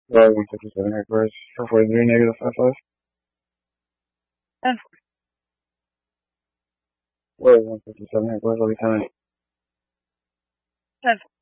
Well, 157 headquarters, 443 negative 55. 10. Well, 157 headquarters, I'll be 10. 10.